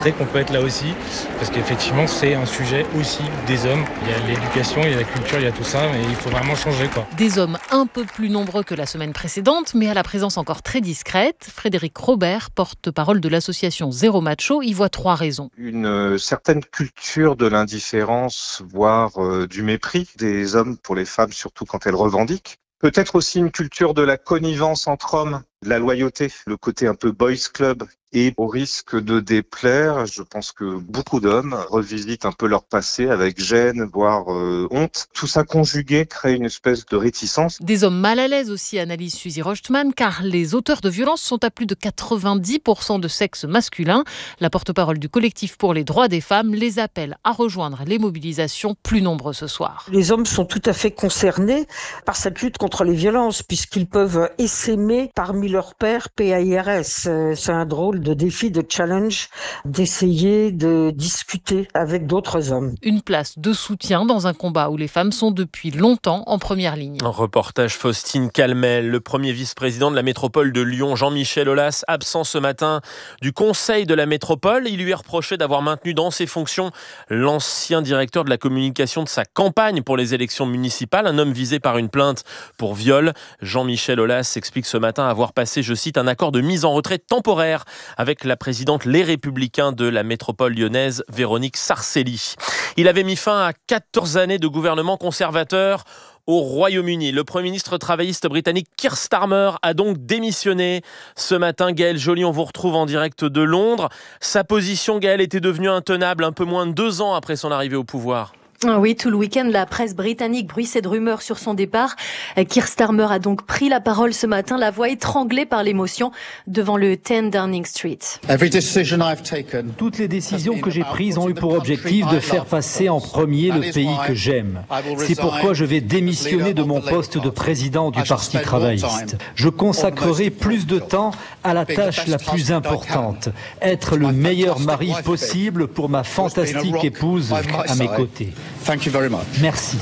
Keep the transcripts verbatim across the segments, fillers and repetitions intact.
C'est qu'on peut être là aussi, parce qu'effectivement c'est un sujet aussi des hommes. Il y a l'éducation, il y a la culture, il y a tout ça, mais il faut vraiment changer, quoi. Des hommes un peu plus nombreux que la semaine précédente, mais à la présence encore très discrète. Frédéric Robert, porte-parole de l'association Zéro Macho, y voit trois raisons. Une euh, certaine culture de l'indifférence, voire euh, du mépris des hommes pour les femmes, surtout quand elles revendiquent. Peut-être aussi une culture de la connivence entre hommes, de la loyauté, le côté un peu boys club. Et au risque de déplaire, je pense que beaucoup d'hommes revisitent un peu leur passé avec gêne, voire euh, honte. Tout ça conjugué crée une espèce de réticence. Des hommes mal à l'aise aussi, analyse Suzy Rochtman, car les auteurs de violences sont à plus de quatre-vingt-dix pour cent de sexe masculin. La porte-parole du collectif pour les droits des femmes les appelle à rejoindre les mobilisations plus nombreux ce soir. Les hommes sont tout à fait concernés par cette lutte contre les violences, puisqu'ils peuvent essaimer parmi leurs pairs P A I R S. C'est un drôle de défi, de challenge, d'essayer de discuter avec d'autres hommes. Une place de soutien dans un combat où les femmes sont depuis longtemps en première ligne. Un reportage Faustine Calmel, le premier vice-président de la métropole de Lyon, Jean-Michel Aulas, absent ce matin du conseil de la métropole. Il lui est reproché d'avoir maintenu dans ses fonctions l'ancien directeur de la communication de sa campagne pour les élections municipales, un homme visé par une plainte pour viol. Jean-Michel Aulas explique ce matin avoir passé, je cite, un accord de mise en retrait temporaire avec la présidente Les Républicains de la métropole lyonnaise, Véronique Sarcelli. Il avait mis fin à quatorze années de gouvernement conservateur au Royaume-Uni. Le Premier ministre travailliste britannique Keir Starmer a donc démissionné. Ce matin, Gaël Joly, on vous retrouve en direct de Londres. Sa position, Gaël, était devenue intenable un peu moins de deux ans après son arrivée au pouvoir. Oui, tout le week-end, la presse britannique bruissait de rumeurs sur son départ. Keir Starmer a donc pris la parole ce matin, la voix étranglée par l'émotion, devant le dix Downing Street. Toutes les décisions que j'ai prises ont eu pour objectif de faire passer en premier le pays que j'aime. C'est pourquoi je vais démissionner de mon poste de président du Parti travailliste. Je consacrerai plus de temps à la tâche la plus importante, être le meilleur mari possible pour ma fantastique épouse à mes côtés. Merci.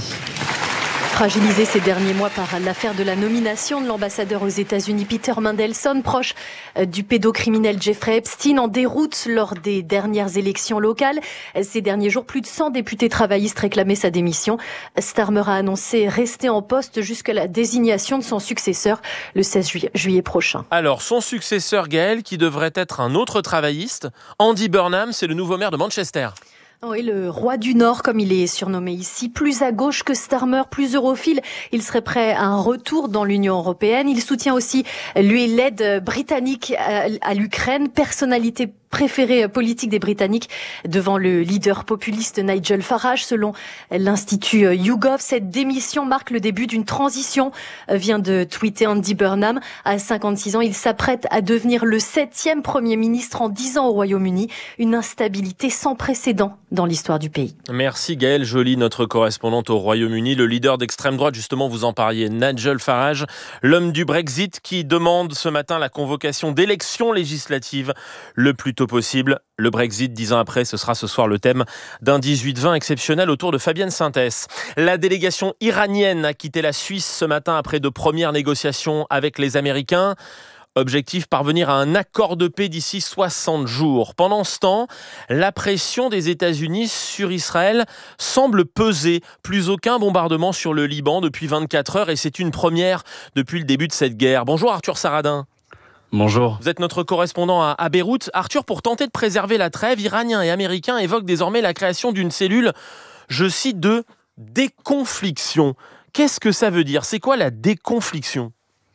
Fragilisé ces derniers mois par l'affaire de la nomination de l'ambassadeur aux États-Unis Peter Mandelson, proche du pédocriminel Jeffrey Epstein, en déroute lors des dernières élections locales. Ces derniers jours, plus de cent députés travaillistes réclamaient sa démission. Starmer a annoncé rester en poste jusqu'à la désignation de son successeur le seize juillet prochain. Alors, son successeur, Gaël, qui devrait être un autre travailliste, Andy Burnham, c'est le nouveau maire de Manchester. Oui, le roi du Nord, comme il est surnommé ici, plus à gauche que Starmer, plus europhile. Il serait prêt à un retour dans l'Union européenne. Il soutient aussi, lui, l'aide britannique à, à l'Ukraine, personnalité préférée politique des Britanniques devant le leader populiste Nigel Farage. Selon l'Institut YouGov, cette démission marque le début d'une transition, vient de tweeter Andy Burnham. À cinquante-six ans, il s'apprête à devenir le septième Premier ministre en dix ans au Royaume-Uni. Une instabilité sans précédent dans l'histoire du pays. Merci Gaël Joly, notre correspondante au Royaume-Uni. Le leader d'extrême droite, justement, vous en parliez, Nigel Farage, l'homme du Brexit qui demande ce matin la convocation d'élections législatives le plus tôt possible. Le Brexit, dix ans après, ce sera ce soir le thème d'un dix-huit vingt exceptionnel autour de Fabienne Sintès. La délégation iranienne a quitté la Suisse ce matin après de premières négociations avec les Américains. Objectif, parvenir à un accord de paix d'ici soixante jours. Pendant ce temps, la pression des États-Unis sur Israël semble peser. Plus aucun bombardement sur le Liban depuis vingt-quatre heures et c'est une première depuis le début de cette guerre. Bonjour Arthur Saradin. Bonjour. Vous êtes notre correspondant à, à Beyrouth. Arthur, pour tenter de préserver la trêve, Iraniens et Américains évoquent désormais la création d'une cellule, je cite, de déconfliction. Qu'est-ce que ça veut dire ? C'est quoi la déconfliction ?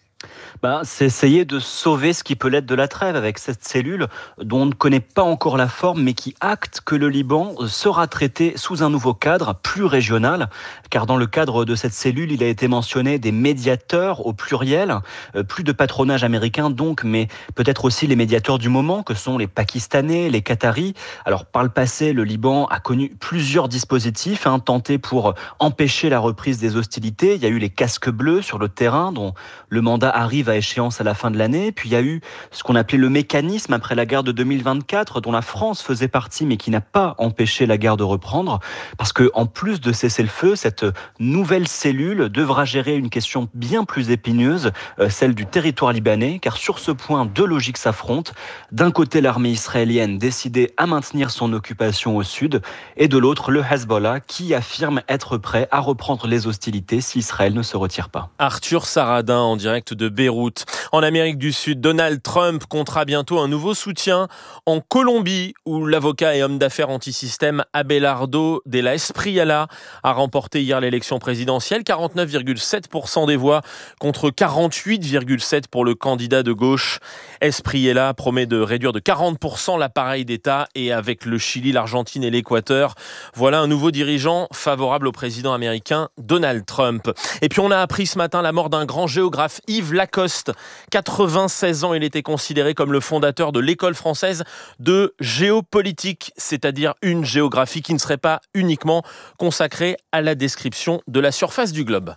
Ben, c'est essayer de sauver ce qui peut l'être de la trêve avec cette cellule dont on ne connaît pas encore la forme mais qui acte que le Liban sera traité sous un nouveau cadre plus régional, car dans le cadre de cette cellule, il a été mentionné des médiateurs au pluriel, plus de patronage américain donc, mais peut-être aussi les médiateurs du moment que sont les Pakistanais, les Qataris. Alors par le passé, le Liban a connu plusieurs dispositifs hein, tentés pour empêcher la reprise des hostilités. Il y a eu les casques bleus sur le terrain dont le mandat arrive arrive à échéance à la fin de l'année. Puis il y a eu ce qu'on appelait le mécanisme après la guerre de deux mille vingt-quatre, dont la France faisait partie, mais qui n'a pas empêché la guerre de reprendre. Parce que en plus de cesser le feu, cette nouvelle cellule devra gérer une question bien plus épineuse, euh, celle du territoire libanais, car sur ce point, deux logiques s'affrontent. D'un côté, l'armée israélienne décidée à maintenir son occupation au sud, et de l'autre, le Hezbollah, qui affirme être prêt à reprendre les hostilités si Israël ne se retire pas. Arthur Saradin en direct de Beyrouth. En Amérique du Sud, Donald Trump comptera bientôt un nouveau soutien en Colombie, où l'avocat et homme d'affaires anti-système Abelardo de la Espriella a remporté hier l'élection présidentielle. quarante-neuf virgule sept pour cent des voix contre quarante-huit virgule sept pour cent pour le candidat de gauche. Espriella promet de réduire de quarante pour cent l'appareil d'État, et avec le Chili, l'Argentine et l'Équateur, voilà un nouveau dirigeant favorable au président américain Donald Trump. Et puis on a appris ce matin la mort d'un grand géographe, Yves Lacoste. quatre-vingt-seize ans, il était considéré comme le fondateur de l'école française de géopolitique, c'est-à-dire une géographie qui ne serait pas uniquement consacrée à la description de la surface du globe.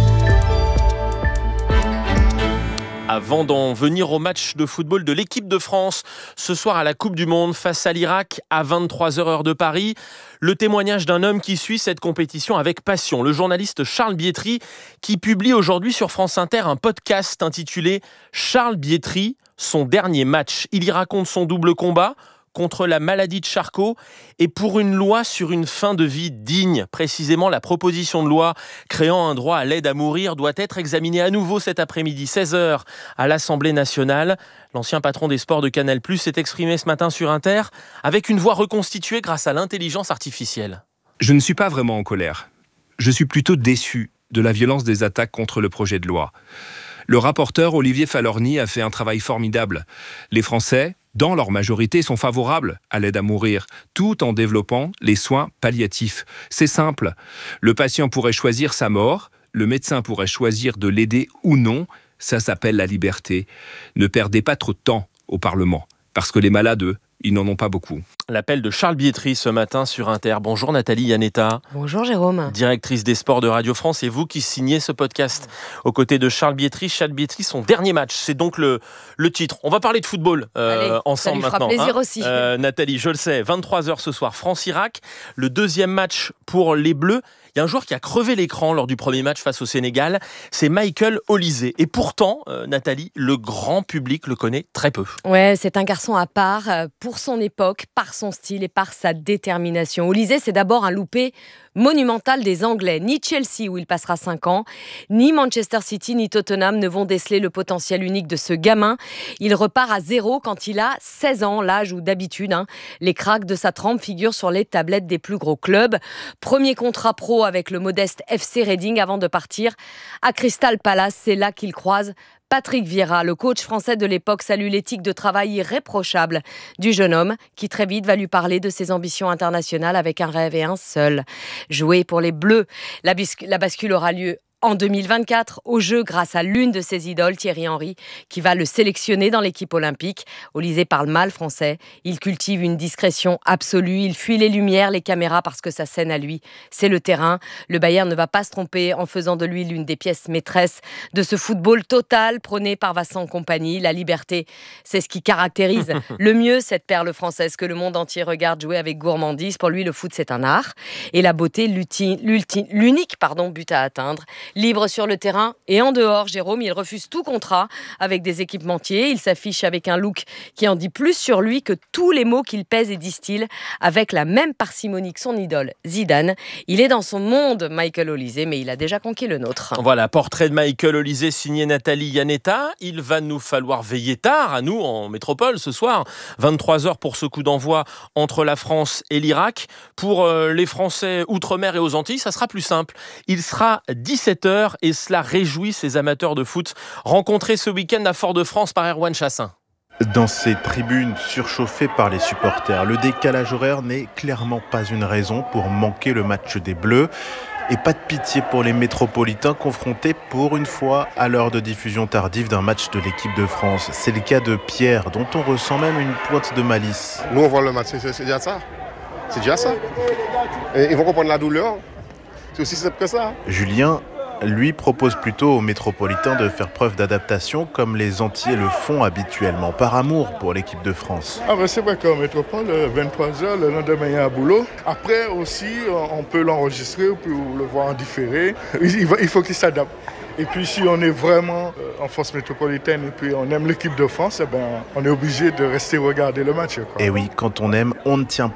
Avant d'en venir au match de football de l'équipe de France, ce soir à la Coupe du Monde face à l'Irak à vingt-trois heures heure de Paris, le témoignage d'un homme qui suit cette compétition avec passion, le journaliste Charles Bietri, qui publie aujourd'hui sur France Inter un podcast intitulé « Charles Bietri, son dernier match ». Il y raconte son double combat contre la maladie de Charcot et pour une loi sur une fin de vie digne. Précisément, la proposition de loi créant un droit à l'aide à mourir doit être examinée à nouveau cet après-midi, seize heures, à l'Assemblée nationale. L'ancien patron des sports de Canal+ s'est exprimé ce matin sur Inter avec une voix reconstituée grâce à l'intelligence artificielle. Je ne suis pas vraiment en colère. Je suis plutôt déçu de la violence des attaques contre le projet de loi. Le rapporteur Olivier Falorni a fait un travail formidable. Les Français, dans leur majorité, sont favorables à l'aide à mourir, tout en développant les soins palliatifs. C'est simple. Le patient pourrait choisir sa mort, le médecin pourrait choisir de l'aider ou non. Ça s'appelle la liberté. Ne perdez pas trop de temps au Parlement, parce que les malades, eux, ils n'en ont pas beaucoup. L'appel de Charles Bietri ce matin sur Inter. Bonjour Nathalie Yanetta. Bonjour Jérôme. Directrice des sports de Radio France, et vous qui signez ce podcast aux côtés de Charles Bietri. Charles Bietri, son dernier match, c'est donc le, le titre. On va parler de football euh, Allez, ensemble ça lui fera maintenant. plaisir hein. aussi. Euh, Nathalie, je le sais, vingt-trois heures ce soir, France-Irak. Le deuxième match pour les Bleus. Il y a un joueur qui a crevé l'écran lors du premier match face au Sénégal, c'est Michael Olise. Et pourtant, euh, Nathalie, le grand public le connaît très peu. Ouais, c'est un garçon à part, euh, pour son époque, par son style et par sa détermination. Olise, c'est d'abord un loupé monumental des Anglais. Ni Chelsea, où il passera cinq ans, ni Manchester City, ni Tottenham ne vont déceler le potentiel unique de ce gamin. Il repart à zéro quand il a seize ans, l'âge où d'habitude, hein, les cracks de sa trempe figurent sur les tablettes des plus gros clubs. Premier contrat pro avec le modeste F C Reading avant de partir à Crystal Palace. C'est là qu'il croise Patrick Vieira, le coach français de l'époque, salue l'éthique de travail irréprochable du jeune homme qui très vite va lui parler de ses ambitions internationales avec un rêve et un seul, jouer pour les Bleus. La, bisc- la bascule aura lieu en deux mille vingt-quatre, au jeu grâce à l'une de ses idoles, Thierry Henry, qui va le sélectionner dans l'équipe olympique. Olise parle mal français, il cultive une discrétion absolue, il fuit les lumières, les caméras, parce que sa scène à lui, c'est le terrain. Le Bayern ne va pas se tromper en faisant de lui l'une des pièces maîtresses de ce football total prôné par Vincent Kompany. La liberté, c'est ce qui caractérise le mieux cette perle française que le monde entier regarde jouer avec gourmandise. Pour lui, le foot, c'est un art. Et la beauté, l'ulti- l'ulti- l'unique pardon, but à atteindre. Libre sur le terrain et en dehors, Jérôme, il refuse tout contrat avec des équipementiers. Il s'affiche avec un look qui en dit plus sur lui que tous les mots qu'il pèse et distille avec la même parcimonie que son idole, Zidane. Il est dans son monde, Michael Olise, mais il a déjà conquis le nôtre. Voilà, portrait de Michael Olise signé Nathalie Yanetta. Il va nous falloir veiller tard, à nous, en métropole, ce soir. vingt-trois heures pour ce coup d'envoi entre la France et l'Irak. Pour euh, les Français outre-mer et aux Antilles, ça sera plus simple. Il sera dix-sept heures et cela réjouit ces amateurs de foot rencontrés ce week-end à Fort-de-France par Erwan Chassin. Dans ces tribunes surchauffées par les supporters, le décalage horaire n'est clairement pas une raison pour manquer le match des Bleus. Et pas de pitié pour les métropolitains confrontés pour une fois à l'heure de diffusion tardive d'un match de l'équipe de France. C'est le cas de Pierre, dont on ressent même une pointe de malice. Nous on voit le match, c'est, c'est déjà ça. C'est déjà ça. Et ils vont comprendre la douleur. C'est aussi simple que ça. Julien lui propose plutôt aux métropolitains de faire preuve d'adaptation comme les Antillais le font habituellement, par amour pour l'équipe de France. Ah ben c'est vrai qu'en métropole, vingt-trois heures, le lendemain il y a un boulot. Après aussi, on peut l'enregistrer pour le voir en différé. Il faut qu'il s'adapte. Et puis si on est vraiment en France métropolitaine et puis on aime l'équipe de France, eh ben, on est obligé de rester regarder le match, quoi. Et oui, quand on aime, on ne tient